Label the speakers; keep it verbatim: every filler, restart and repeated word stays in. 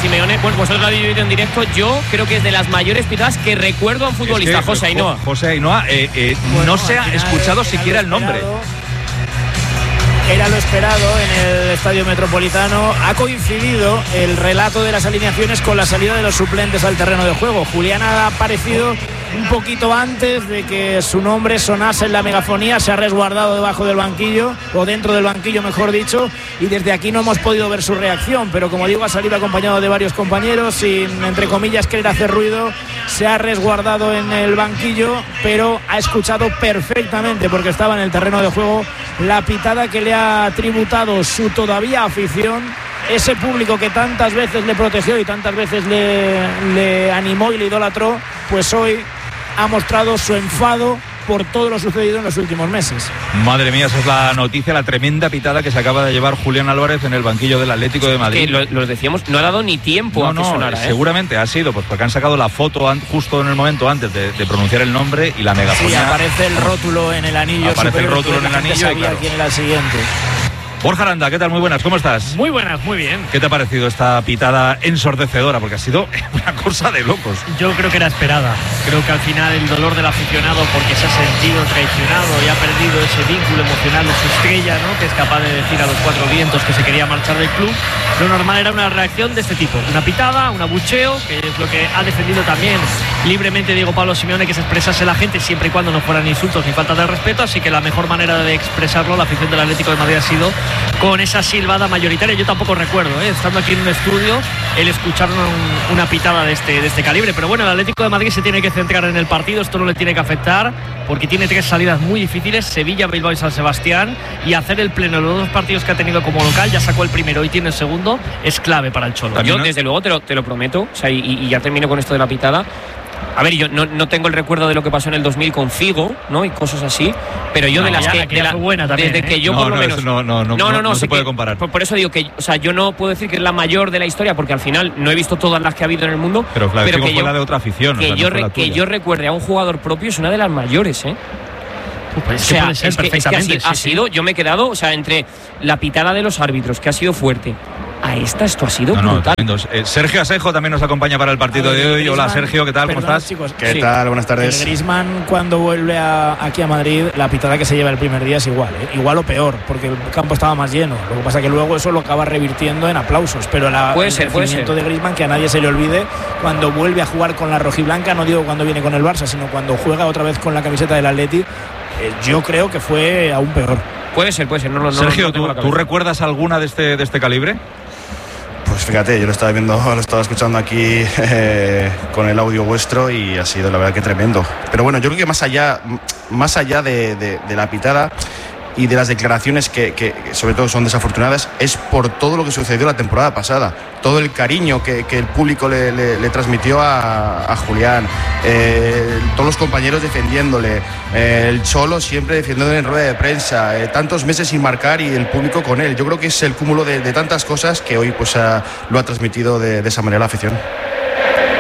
Speaker 1: Simeone. Bueno, vosotros lo habéis vivido en directo. Yo creo que es de las mayores pitadas que recuerdo a un futbolista, es que, José Ainhoa.
Speaker 2: José Ainhoa, eh, eh, bueno, no se ha escuchado siquiera el nombre.
Speaker 3: Era lo esperado en el Estadio Metropolitano. Ha coincidido el relato de las alineaciones con la salida de los suplentes al terreno de juego. Julián ha aparecido un poquito antes de que su nombre sonase en la megafonía. Se ha resguardado debajo del banquillo, o dentro del banquillo mejor dicho, y desde aquí no hemos podido ver su reacción, pero como digo, ha salido acompañado de varios compañeros sin, entre comillas, querer hacer ruido. Se ha resguardado en el banquillo, pero ha escuchado perfectamente, porque estaba en el terreno de juego, la pitada que le ha tributado su todavía afición, ese público que tantas veces le protegió y tantas veces le, le animó y le idolatró. Pues hoy ha mostrado su enfado por todo lo sucedido en los últimos meses.
Speaker 2: Madre mía, esa es la noticia, la tremenda pitada que se acaba de llevar Julián Álvarez en el banquillo del Atlético de Madrid.
Speaker 1: Es que lo, lo decíamos, no ha dado ni tiempo
Speaker 2: no,
Speaker 1: a que
Speaker 2: no,
Speaker 1: sonara, ¿eh?
Speaker 2: Seguramente ha sido pues porque han sacado la foto an, justo en el momento antes de, de pronunciar el nombre y la megafonía.
Speaker 3: Sí, aparece el rótulo en el anillo.
Speaker 2: Aparece el rótulo en el anillo.
Speaker 3: Sabía
Speaker 2: claro.
Speaker 3: quién era el siguiente.
Speaker 2: Borja Aranda, ¿qué tal? Muy buenas, ¿cómo estás?
Speaker 4: Muy buenas, muy bien.
Speaker 2: ¿Qué te ha parecido esta pitada ensordecedora? Porque ha sido una cosa de locos.
Speaker 4: Yo creo que era esperada. Creo que al final el dolor del aficionado porque se ha sentido traicionado y ha perdido ese vínculo emocional de su estrella, ¿no? Que es capaz de decir a los cuatro vientos que se quería marchar del club. Lo normal era una reacción de este tipo. Una pitada, un abucheo, que es lo que ha defendido también libremente Diego Pablo Simeone, que se expresase la gente siempre y cuando no fueran insultos ni falta de respeto. Así que la mejor manera de expresarlo, la afición del Atlético de Madrid, ha sido con esa silbada mayoritaria. Yo tampoco recuerdo, ¿eh? estando aquí en un estudio, el escuchar un, una pitada de este, de este calibre. Pero bueno, el Atlético de Madrid se tiene que centrar en el partido. Esto no le tiene que afectar porque tiene tres salidas muy difíciles: Sevilla, Bilbao y San Sebastián, y hacer el pleno en los dos partidos que ha tenido como local. Ya sacó el primero y tiene el segundo. Es clave para el Cholo.
Speaker 1: Yo desde luego te lo, te lo prometo, o sea, y, y ya termino con esto de la pitada. A ver, yo no, no tengo el recuerdo de lo que pasó en el dos mil con Figo, ¿no? Y cosas así, pero yo
Speaker 4: no,
Speaker 1: de las
Speaker 4: ya,
Speaker 1: que de la,
Speaker 4: buena también,
Speaker 1: desde
Speaker 4: ¿eh?
Speaker 1: que yo
Speaker 2: no,
Speaker 1: por lo
Speaker 2: no,
Speaker 1: menos
Speaker 2: no, no, no, no, no, no se puede comparar.
Speaker 1: Por, por eso digo que, o sea, yo no puedo decir que es la mayor de la historia, porque al final no he visto todas las que ha habido en el mundo.
Speaker 2: Pero, claro,
Speaker 1: pero
Speaker 2: Figo
Speaker 1: que
Speaker 2: fue
Speaker 1: yo,
Speaker 2: la de otra afición.
Speaker 1: Que,
Speaker 2: o sea,
Speaker 1: yo,
Speaker 2: no fue la
Speaker 1: que
Speaker 2: tuya.
Speaker 1: yo recuerde a un jugador propio es una de las mayores, ¿eh?
Speaker 4: Pues
Speaker 1: o sea,
Speaker 4: puede ser
Speaker 1: es que,
Speaker 4: perfectamente.
Speaker 1: es que ha,
Speaker 4: sí,
Speaker 1: ha sido,
Speaker 4: sí.
Speaker 1: yo me he quedado, o sea, entre la pitada de los árbitros, que ha sido fuerte, a esta, esto ha sido
Speaker 2: no,
Speaker 1: brutal.
Speaker 2: No, eh, Sergio Asejo también nos acompaña para el partido
Speaker 3: ver,
Speaker 2: de hoy.
Speaker 3: Griezmann,
Speaker 2: Hola Sergio, ¿qué tal? ¿Cómo
Speaker 3: perdón,
Speaker 2: estás?
Speaker 3: Chicos,
Speaker 5: ¿Qué
Speaker 1: sí.
Speaker 5: tal? Buenas tardes.
Speaker 3: El Griezmann, cuando vuelve a, aquí a Madrid, la pitada que se lleva el primer día es igual, ¿eh? igual o peor, porque el campo estaba más lleno. Lo que pasa es que luego eso lo acaba revirtiendo en aplausos, pero la,
Speaker 1: puede
Speaker 3: el
Speaker 1: ser, puede ser.
Speaker 3: de Griezmann, que a nadie se le olvide, cuando vuelve a jugar con la rojiblanca, no digo cuando viene con el Barça, sino cuando juega otra vez con la camiseta del Atleti, eh, yo creo que fue aún peor.
Speaker 1: Puede ser, puede ser. No, no,
Speaker 2: Sergio,
Speaker 1: no, no
Speaker 2: ¿tú, ¿tú recuerdas alguna de este, de este calibre?
Speaker 5: Pues fíjate, yo lo estaba viendo, lo estaba escuchando aquí eh, con el audio vuestro y ha sido la verdad que tremendo. Pero bueno, yo creo que más allá, más allá de, de, de la pitada y de las declaraciones que, que sobre todo son desafortunadas, es por todo lo que sucedió la temporada pasada, todo el cariño que, que el público le, le, le transmitió a, a Julián, eh, todos los compañeros defendiéndole, eh, el Cholo siempre defendiéndole en rueda de prensa, eh, tantos meses sin marcar y el público con él. Yo creo que es el cúmulo de, de tantas cosas que hoy pues uh, lo ha transmitido de, de esa manera la afición.